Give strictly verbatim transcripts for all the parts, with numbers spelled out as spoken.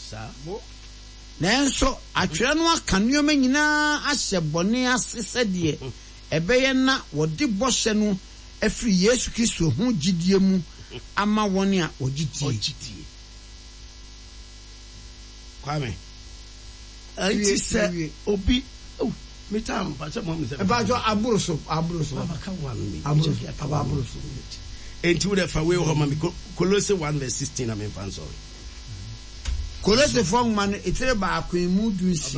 sa nanso atwere no aka nneoma nyinaa ahyɛ bɔne ase sɛdeɛ ɛbɛyɛ na wɔde bɔhyɛ no afiri Yesu Kristo ho gidie mu ama wɔne a wɔgidie. Kwame anti sɛ obi oh metam pa sɛ mo me sɛ eba jo aburo so aburo so abaka one me aburo so enti wo defa we ho ma me Colossians one verse sixteen am fan sorry Colossians four man etere ba akwanmu dunsia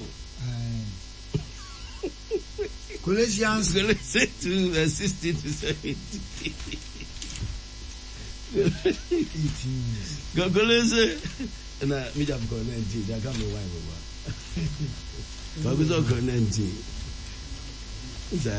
Colossians two verse sixteen to seventeen go Colossians na me jam ko nineteen da come why baba ba go so ko nineteen za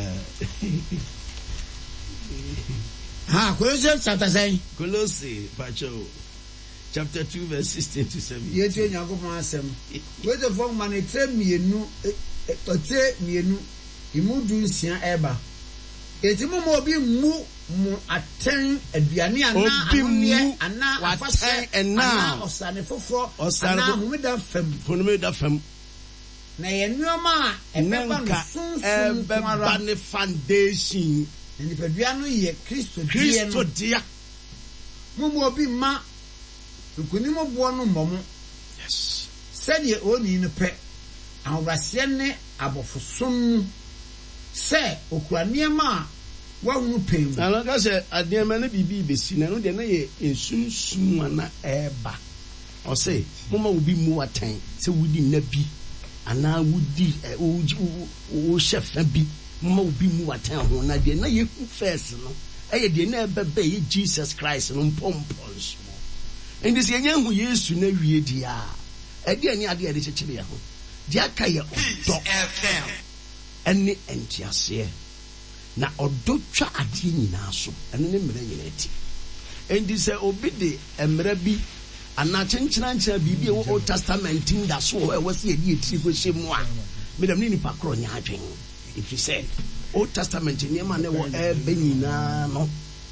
ha Colossians chapter seven Colossians pacho chapter two verse sixteen to seventeen ye tie nyakopon asem we the form man etre mienu etre mienu imudu nsia eba etimu mo obi mu mu aten aduane ana anone ana afase ana osane foforo ana homeda fam homeda fam na yenuoma ebeba no sunsun ebeba ne foundation ni pedua no ye Kristo die Kristo dia mu mo obi ma nkuni mo bo no mmomo yes sɛdeɛ oni no pɛ awurase ne abɔfosom sɛ okura nneɛma wahunu pɛn na ka sɛ adeɛma na bibi besi na no de na yɛ ensunsun ana ɛba ɔsɛ moma obi mu atan sɛ wudi na bi ana wudi o o chef bi moma obi mu atan ho na de na yɛ ku first no ɛyɛ de na ɛbɛbɛ yɛ Jesus Christ no mpompons ndi sɛ yɛnya hu Yesu na wie dia ɛde ani ade ade kyekyere ho de aka yɛ ɔdɔ ɛne entiaseɛ na ɔdɔ twa ade nyinaa so ɛne ne mmere nyinaa ti ndi sɛ obi de mmere bi ana kyenkyena nkyena biribi ɛwɔ Old Testament nda so ɛwɔ sɛ yɛde yɛtiri kɔ hyɛ mu a medam ne nipa korɔ nya adwen ɛfiri sɛ Old Testament nneɛma ne wɔ ɛbɛ nyinaa no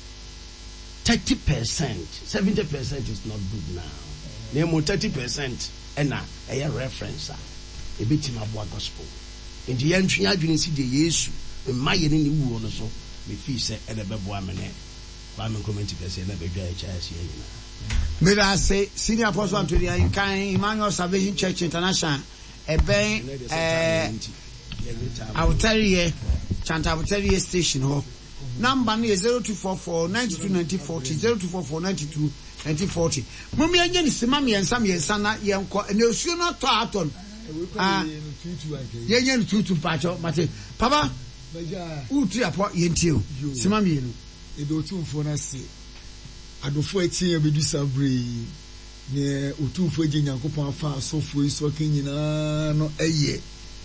thirty percent seventy percent is not good now nemo thirty percent ɛna ɛyɛ reference a ɛbɛtim aboa gospel nti yɛntwe adwene si de Yesu mma yɛ ne ne wuo no so me fi sɛ ɛna bɛboa me ne ba me comment kɛse na bɛdwa ɛkyɛ ahyɛ nyinaa me da say senior apostle Anthony Ankan Emmanuel Salvation Church International ɛbɛn ɛɛ Awutariye Chanta Awutariye station ho number no is zero two four four nine two nine zero four zero zero two four four nine two nine zero four zero mummy enye ni sima me ensa me ensa na yenko na osuo no to aton ah yenye ni tutu pacho mate papa utu apo yentie o sima me enu e do tumfo na se adofo etie bedu sabre ne otumfo age nyankopon afa asofo iso kenyina no eye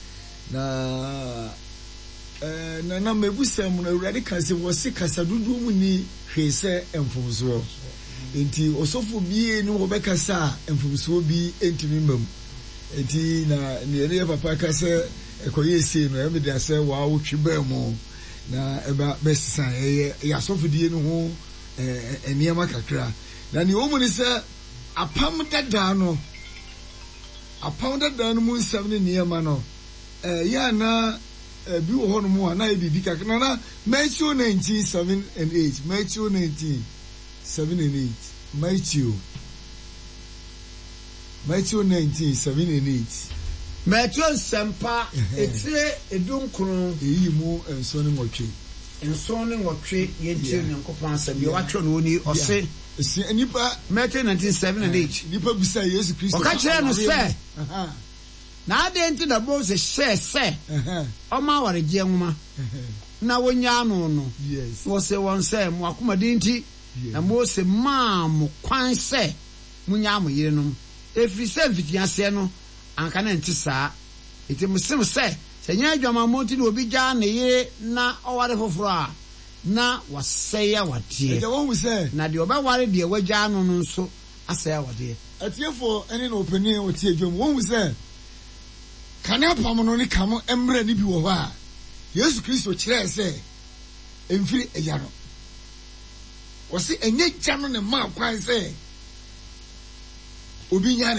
na eh na na mebusam na urade kase wo se kasa dudu mu ni hwese emfomso enti osofo bie ni wo bekasa emfomso bi entimi mam enti na ne ne papa kase ekoye se no e de se wa wo twiba mu na eba besisa ye ya sofo die no ho eh eniema kakra na ne wo mu ni se apam dada no apam dada no mu nsam ne niema no eh ya na bi wo hono mu ana e bibi kakra na Matthew nineteen seven and eight Matthew nineteen seven and eight Matthew Matthew nineteen seven and eight Matthew sempa etire edunkron eyi mu enso ne nwotwe enso ne nwotwe yentie nyankopon asem ye watwe no ni ose esi nipa Matthew nineteen seven and eight nipa bisa Yesu Kristo o ka kire no se na ade enti da bo se she se o ma ware je nwuma na wonya no no yes wo se won se mo akoma de enti na mo se ma mo kwan se munya mo yire no efiri se mfitiase no anka na enti saa enti mo sim se se nya adwama mo enti no obi gya na yire na o ware foforo a na waseya wade e wo hu se na de obaware de wagya no no nso asaya wade atiefo ene na opani o tie dwom wo hu se kana pamono ni kamo emre ni bi wo ho a Yesu Kristo kire se emfiri eya no wo se enye gya no ne ma kwan se obi nya